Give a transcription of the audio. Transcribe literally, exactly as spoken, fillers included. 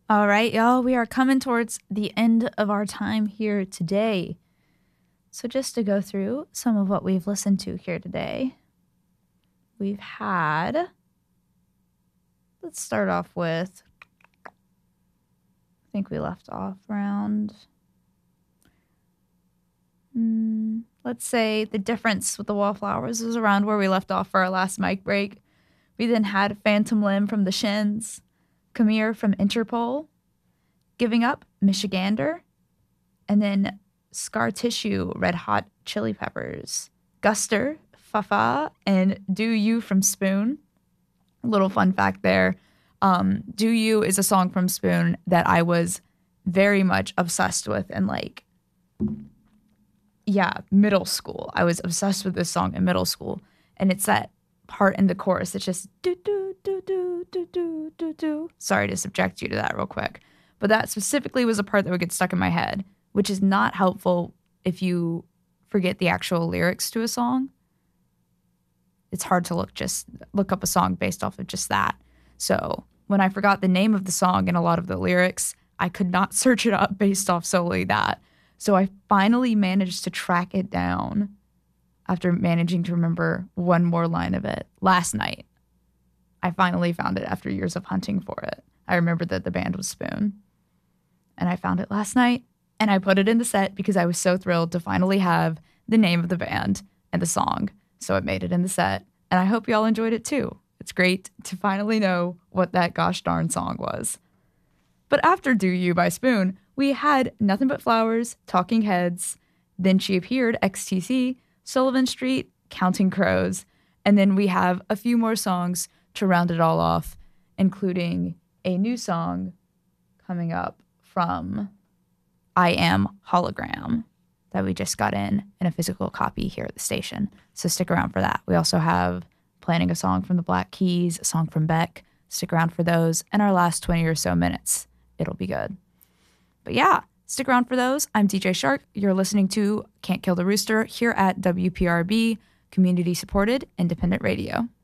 All right, y'all, we are coming towards the end of our time here today. So, just to go through some of what we've listened to here today, we've had, let's start off with, I think we left off around, mm, let's say The Difference with the Wallflowers was around where we left off for our last mic break. We then had Phantom Limb from the Shins, Come Here from Interpol, Giving Up, Michigander, and then Scar Tissue, Red Hot Chili Peppers, Guster, Fafa, and Do You from Spoon. A little fun fact there. Um, Do You is a song from Spoon that I was very much obsessed with in like, yeah, middle school. I was obsessed with this song in middle school. And it's that part in the chorus. It's just do do do do do do do do. Sorry to subject you to that real quick, but that specifically was a part that would get stuck in my head, which is not helpful if you forget the actual lyrics to a song. It's hard to look just look up a song based off of just that. So when I forgot the name of the song and a lot of the lyrics, I could not search it up based off solely that. So I finally managed to track it down after managing to remember one more line of it last night. I finally found it after years of hunting for it. I remembered that the band was Spoon. And I found it last night, and I put it in the set because I was so thrilled to finally have the name of the band and the song. So it made it in the set, and I hope y'all enjoyed it too. It's great to finally know what that gosh darn song was. But after Do You by Spoon, we had Nothing But Flowers, Talking Heads, Then She Appeared, X T C, Sullivan Street, Counting Crows, and then we have a few more songs to round it all off, including a new song coming up from I Am Hologram that we just got in in a physical copy here at the station. So stick around for that. We also have Planning a song from the Black Keys, a song from Beck. Stick around for those and our last twenty or so minutes. It'll be good. But yeah, stick around for those. I'm D J Shark. You're listening to Can't Kill the Rooster here at W P R B, community supported independent radio.